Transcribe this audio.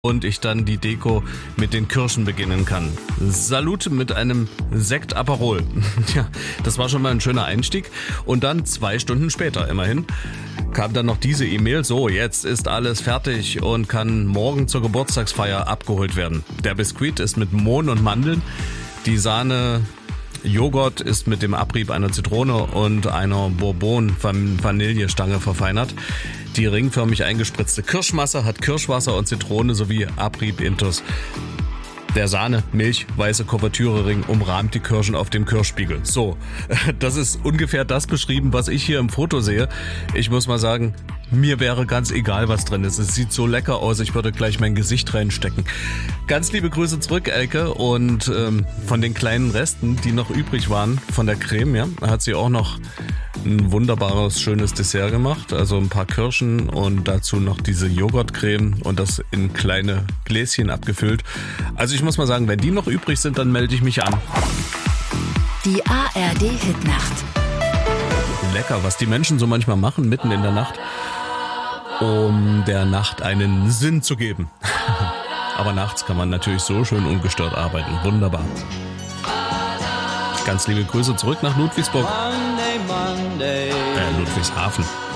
und ich dann die Deko mit den Kirschen beginnen kann. Salut mit einem Sekt Aperol. Ja, das war schon mal ein schöner Einstieg. Und dann 2 Stunden später immerhin kam dann noch diese E-Mail. So, jetzt ist alles fertig und kann morgen zur Geburtstagsfeier abgeholt werden. Der Biskuit ist mit Mohn und Mandeln. Die Sahne Joghurt ist mit dem Abrieb einer Zitrone und einer Bourbon-Vanillestange verfeinert. Die ringförmig eingespritzte Kirschmasse hat Kirschwasser und Zitrone sowie Abrieb-Intus. Der Sahne, Milch, weiße Kuvertürering umrahmt die Kirschen auf dem Kirschspiegel. So, das ist ungefähr das beschrieben, was ich hier im Foto sehe. Ich muss mal sagen, mir wäre ganz egal, was drin ist. Es sieht so lecker aus, ich würde gleich mein Gesicht reinstecken. Ganz liebe Grüße zurück, Elke. Und von den kleinen Resten, die noch übrig waren, von der Creme, ja, hat sie auch noch ein wunderbares, schönes Dessert gemacht. Also ein paar Kirschen und dazu noch diese Joghurtcreme und das in kleine Gläschen abgefüllt. Also ich muss mal sagen, wenn die noch übrig sind, dann melde ich mich an. Die ARD-Hitnacht. Lecker, was die Menschen so manchmal machen, mitten in der Nacht, um der Nacht einen Sinn zu geben. Aber nachts kann man natürlich so schön ungestört arbeiten. Wunderbar. Ganz liebe Grüße zurück nach Ludwigsburg. Ludwigshafen.